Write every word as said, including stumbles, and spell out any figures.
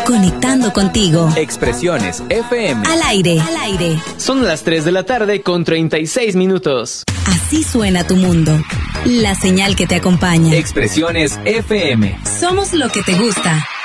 conectando contigo. Expresiones F M. Al aire, al aire. Son las tres de la tarde con treinta y seis minutos. Así suena tu mundo. La señal que te acompaña. Expresiones F M. Somos lo que te gusta.